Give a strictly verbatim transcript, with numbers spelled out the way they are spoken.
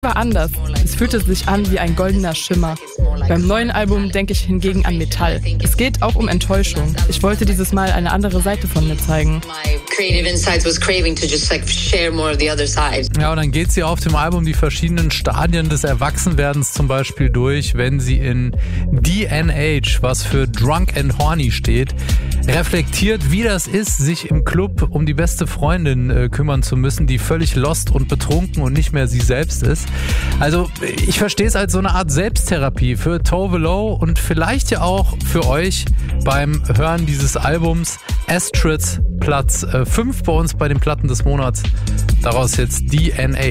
war anders. Es fühlte sich an wie ein goldener Schimmer. Beim neuen Album denke ich hingegen an Metall. Es geht auch um Enttäuschung. Ich wollte dieses Mal eine andere Seite von mir zeigen. Ja, und dann geht sie auf dem Album die verschiedenen Stadien des Erwachsenwerdens zum Beispiel durch, wenn sie in D N H, was für Drunk and Horny steht, reflektiert, wie das ist, sich im Club um die beste Freundin äh, kümmern zu müssen, die völlig lost und betrunken und nicht mehr sie selbst ist. Also ich verstehe es als so eine Art Selbsttherapie für Tove Lo und vielleicht ja auch für euch beim Hören dieses Albums. Astrid, Platz fünf bei uns bei den Platten des Monats. Daraus jetzt D N H.